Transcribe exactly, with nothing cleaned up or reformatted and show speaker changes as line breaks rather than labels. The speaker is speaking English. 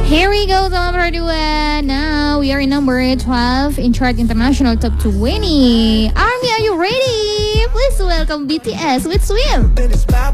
Here we go, number two. Now we are in number twelve in Chart International Top twenty. Army, are you ready? Please welcome B T S with Swim.